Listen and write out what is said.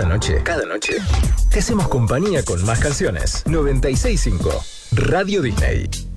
cada noche, te hacemos compañía con más canciones. 96.5 Radio Disney.